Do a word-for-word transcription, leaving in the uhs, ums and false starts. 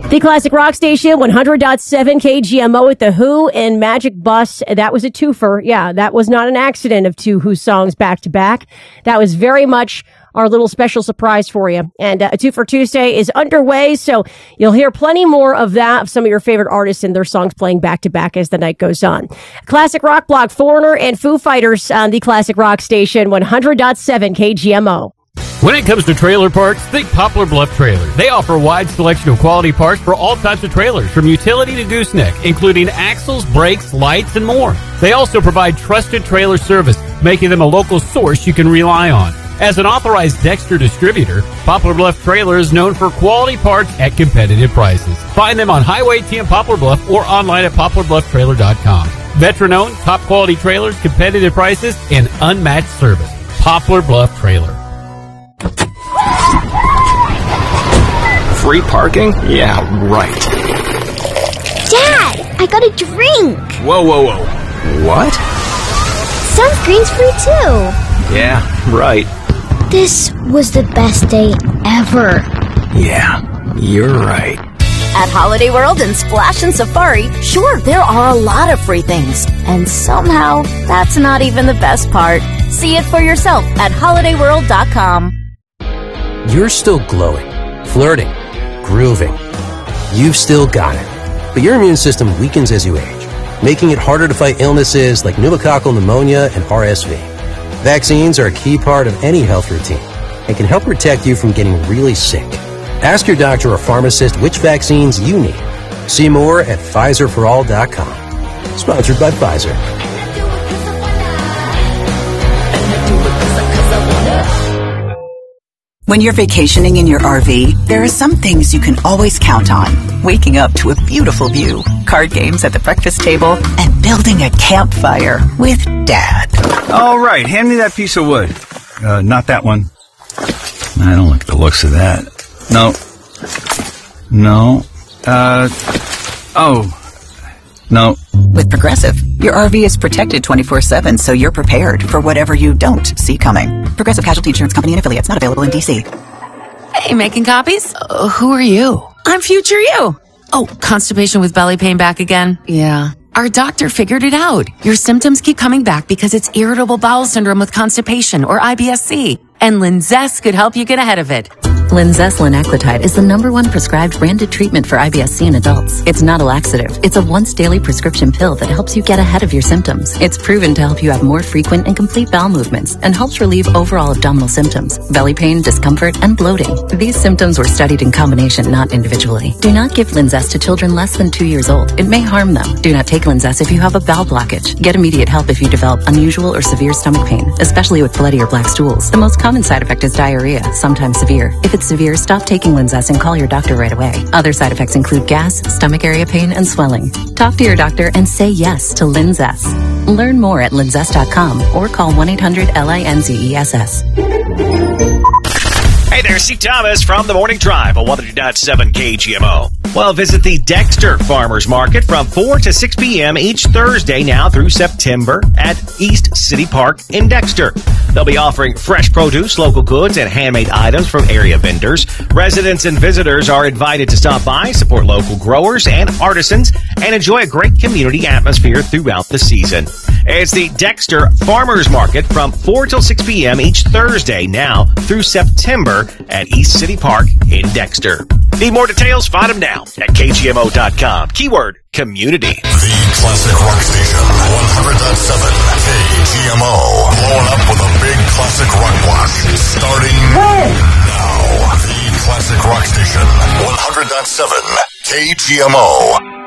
The Classic Rock Station, one hundred point seven K G M O with The Who and Magic Bus. That was a twofer. Yeah, that was not an accident of two Who songs back to back. That was very much our little special surprise for you. And uh, a Two for Tuesday is underway, so you'll hear plenty more of that, of some of your favorite artists and their songs playing back to back as the night goes on. Classic Rock Block, Foreigner and Foo Fighters on the Classic Rock Station, one hundred point seven K G M O. When it comes to trailer parts, think Poplar Bluff Trailers. They offer a wide selection of quality parts for all types of trailers, from utility to gooseneck, including axles, brakes, lights, and more. They also provide trusted trailer service, making them a local source you can rely on. As an authorized Dexter distributor, Poplar Bluff Trailer is known for quality parts at competitive prices. Find them on Highway T in Poplar Bluff or online at poplar bluff trailer dot com. Veteran-owned, top-quality trailers, competitive prices, and unmatched service. Poplar Bluff Trailer. Free parking? Yeah, right. Dad, I got a drink. Whoa, whoa, whoa. What? Sunscreen's free too. Yeah, right. This was the best day ever. Yeah, you're right. At Holiday World and Splash and Safari, sure, there are a lot of free things. And somehow, that's not even the best part. See it for yourself at holiday world dot com. You're still glowing, flirting, grooving. You've still got it. But your immune system weakens as you age, making it harder to fight illnesses like pneumococcal pneumonia and R S V. Vaccines are a key part of any health routine and can help protect you from getting really sick. Ask your doctor or pharmacist which vaccines you need. See more at Pfizer for all dot com. Sponsored by Pfizer. When you're vacationing in your R V, there are some things you can always count on. Waking up to a beautiful view, card games at the breakfast table, and building a campfire with Dad. All right, hand me that piece of wood. Uh, not that one. I don't like the looks of that. No. No. Uh, oh. No. With Progressive, your R V is protected twenty-four seven, so you're prepared for whatever you don't see coming. Progressive Casualty Insurance Company and affiliates, not available in D C. Hey, making copies? Uh, who are you? I'm future you. Oh, constipation with belly pain back again? Yeah. Our doctor figured it out. Your symptoms keep coming back because it's irritable bowel syndrome with constipation, or I B S C. And Linzess could help you get ahead of it. Linzess linaclotide is the number one prescribed branded treatment for I B S C in adults. It's not a laxative. It's a once daily prescription pill that helps you get ahead of your symptoms. It's proven to help you have more frequent and complete bowel movements and helps relieve overall abdominal symptoms, belly pain, discomfort, and bloating. These symptoms were studied in combination, not individually. Do not give Linzess to children less than two years old. It may harm them. Do not take Linzess if you have a bowel blockage. Get immediate help if you develop unusual or severe stomach pain, especially with bloody or black stools. The most common side effect is diarrhea, sometimes severe. If it's severe, stop taking Linzess and call your doctor right away. Other side effects include gas, stomach area pain, and swelling. Talk to your doctor and say yes to Linzess. Learn more at linzess dot com or call one eight hundred L I N Z E S S. Hey there, Steve Thomas from The Morning Drive on one hundred point seven K G M O. Well, visit the Dexter Farmers Market from four to six p.m. each Thursday now through September at East City Park in Dexter. They'll be offering fresh produce, local goods, and handmade items from area vendors. Residents and visitors are invited to stop by, support local growers and artisans, and enjoy a great community atmosphere throughout the season. It's the Dexter Farmers Market from four till six p.m. each Thursday now through September at East City Park in Dexter. Need more details? Find them now at K G M O dot com. Keyword community. The Classic Rock Station, one hundred point seven K G M O. Blowing up with a big classic rock block. Starting now. The Classic Rock Station, one hundred point seven K G M O.